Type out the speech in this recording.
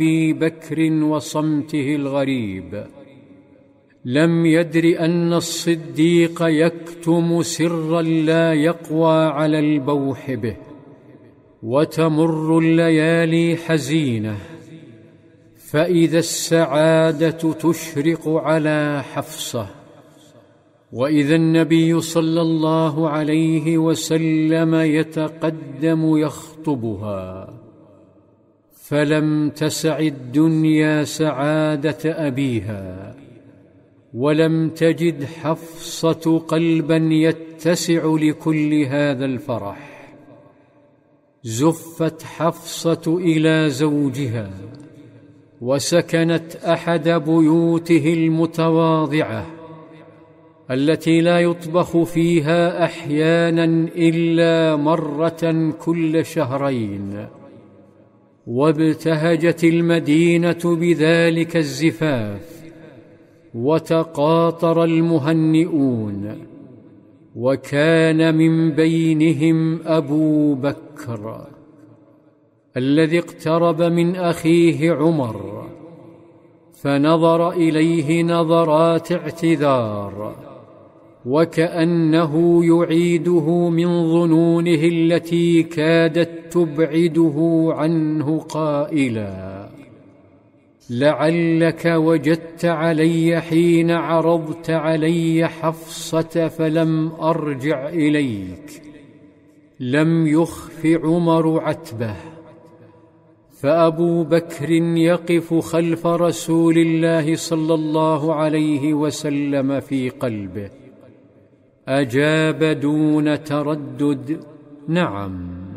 أبي بكر وصمته الغريب. لم يدر أن الصديق يكتم سرا لا يقوى على البوح به. وتمر الليالي حزينة، فإذا السعادة تشرق على حفصة، وإذا النبي صلى الله عليه وسلم يتقدم يخطبها. فلم تسع الدنيا سعادة أبيها، ولم تجد حفصة قلبا يتسع لكل هذا الفرح. زفت حفصة إلى زوجها، وسكنت أحد بيوته المتواضعة التي لا يطبخ فيها أحيانا إلا مرة كل شهرين. وابتهجت المدينة بذلك الزفاف، وتقاطر المهنئون، وكان من بينهم أبو بكر الذي اقترب من أخيه عمر، فنظر إليه نظرات اعتذار، وكأنه يعيده من ظنونه التي كادت تبعده عنه، قائلا: لعلك وجدت علي حين عرضت علي حفصة فلم أرجع إليك. لم يخف عمر عتبه، فأبو بكر يقف خلف رسول الله صلى الله عليه وسلم في قلبه. أجاب دون تردد: نعم.